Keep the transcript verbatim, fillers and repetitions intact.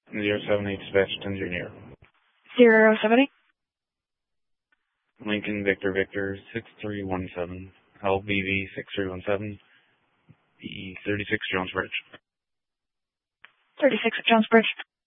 zero seven eight dispatch to engineer. zero seven eight. Lincoln Victor Victor six three one seven. L B V six three one seven. B thirty-six Jones Bridge. thirty-six Jones Bridge.